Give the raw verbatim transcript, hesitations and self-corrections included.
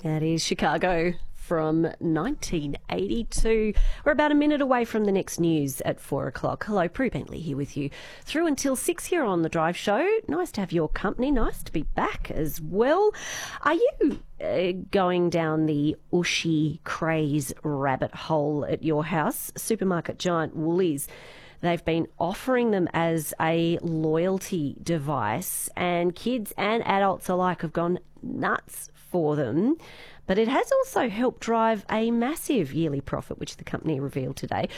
That is Chicago from nineteen eighty-two. We're about a minute away from the next news at four o'clock. Hello, Prue Bentley here with you through until six here on The Drive Show. Nice to have your company. Nice to be back as well. Are you uh, going down the Ooshy craze rabbit hole at your house? Supermarket giant Woolies, they've been offering them as a loyalty device, and kids and adults alike have gone nuts for them. But it has also helped drive a massive yearly profit, which the company revealed today.